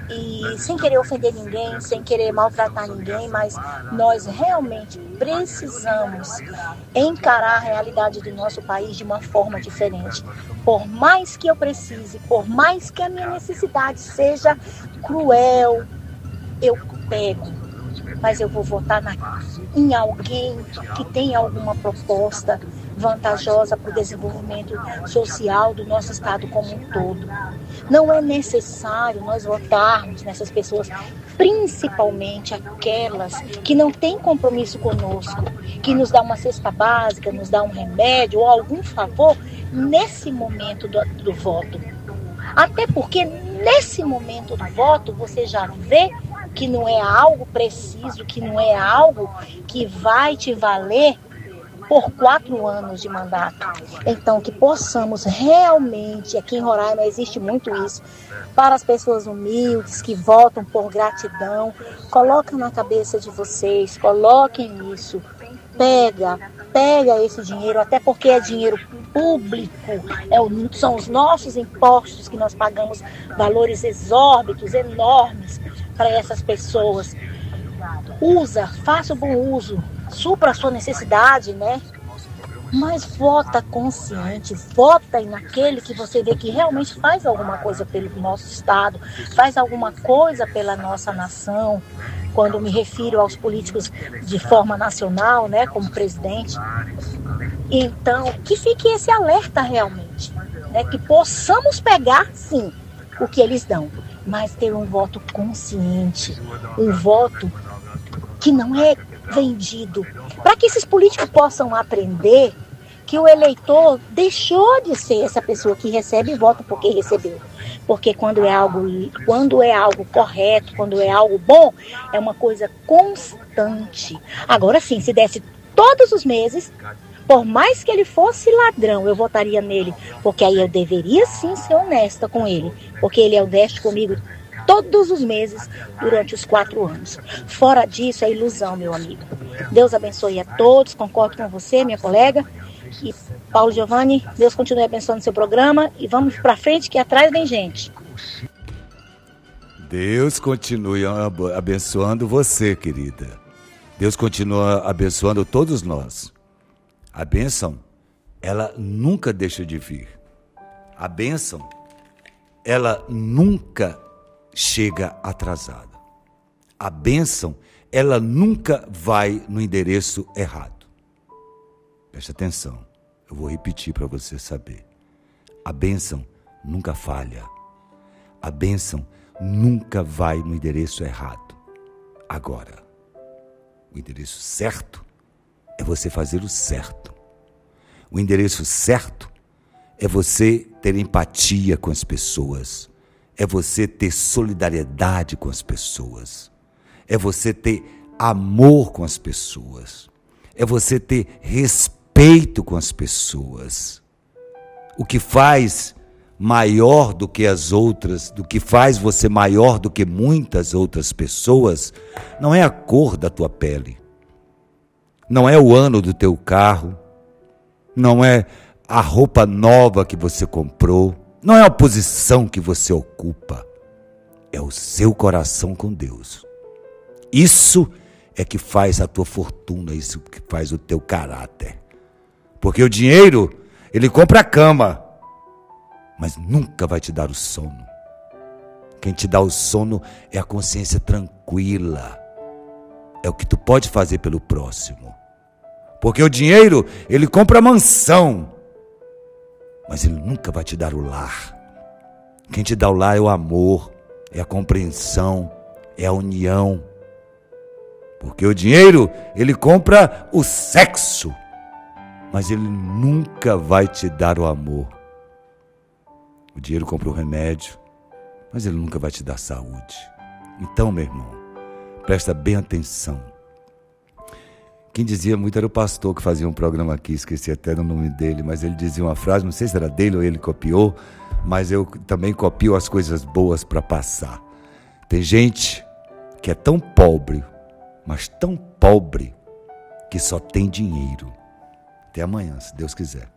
e sem querer ofender ninguém, sem querer maltratar ninguém, mas nós realmente precisamos encarar a realidade do nosso país de uma forma diferente. Por mais que eu precise, por mais que a minha necessidade seja cruel, eu pego, mas eu vou votar em alguém que tenha alguma proposta vantajosa para o desenvolvimento social do nosso estado como um todo. Não é necessário nós votarmos nessas pessoas, principalmente aquelas que não têm compromisso conosco, que nos dá uma cesta básica, nos dá um remédio ou algum favor nesse momento do voto. Até porque nesse momento do voto você já vê que não é algo preciso, que não é algo que vai te valer por 4 anos de mandato. Então, que possamos realmente, aqui em Roraima existe muito isso, para as pessoas humildes que votam por gratidão, coloquem na cabeça de vocês, coloquem isso, pega esse dinheiro, até porque é dinheiro público, são os nossos impostos que nós pagamos valores exórbitos, enormes para essas pessoas. Faça o bom uso, supra a sua necessidade, né? Mas vota consciente, vota naquele que você vê que realmente faz alguma coisa pelo nosso estado, faz alguma coisa pela nossa nação. Quando me refiro aos políticos de forma nacional, né, como presidente. Então, que fique esse alerta realmente, né, que possamos pegar, sim, o que eles dão, mas ter um voto consciente, um voto que não é vendido, para que esses políticos possam aprender que o eleitor deixou de ser essa pessoa que recebe voto porque recebeu. Porque quando é algo correto, quando é algo bom, é uma coisa constante. Agora sim, se desse todos os meses, por mais que ele fosse ladrão, eu votaria nele, porque aí eu deveria sim ser honesta com ele, porque ele é honesto comigo todos os meses durante os 4 anos. Fora disso, é ilusão, meu amigo. Deus abençoe a todos, concordo com você, minha colega. E Paulo Giovanni, Deus continue abençoando seu programa e vamos para frente que atrás vem gente. Deus continue abençoando você, querida. Deus continua abençoando todos nós. A bênção, ela nunca deixa de vir. A bênção, ela nunca chega atrasada. A bênção, ela nunca vai no endereço errado. Preste atenção, eu vou repetir para você saber. A bênção nunca falha. A bênção nunca vai no endereço errado. Agora, o endereço certo é você fazer o certo. O endereço certo é você ter empatia com as pessoas. É você ter solidariedade com as pessoas. É você ter amor com as pessoas. É você ter respeito com as pessoas. O que faz maior do que as outras, do que faz você maior do que muitas outras pessoas, não é a cor da tua pele, não é o ano do teu carro, não é a roupa nova que você comprou, não é a posição que você ocupa, é o seu coração com Deus. Isso é que faz a tua fortuna, isso que faz o teu caráter. Porque o dinheiro, ele compra a cama, mas nunca vai te dar o sono. Quem te dá o sono é a consciência tranquila. É o que tu pode fazer pelo próximo. Porque o dinheiro, ele compra a mansão, mas ele nunca vai te dar o lar. Quem te dá o lar é o amor, é a compreensão, é a união. Porque o dinheiro, ele compra o sexo, mas ele nunca vai te dar o amor. O dinheiro compra o remédio, mas ele nunca vai te dar saúde. Então, meu irmão, presta bem atenção. Quem dizia muito era o pastor que fazia um programa aqui, esqueci até o nome dele, mas ele dizia uma frase, não sei se era dele ou ele copiou, mas eu também copio as coisas boas para passar. Tem gente que é tão pobre, mas tão pobre, que só tem dinheiro. Até amanhã, se Deus quiser.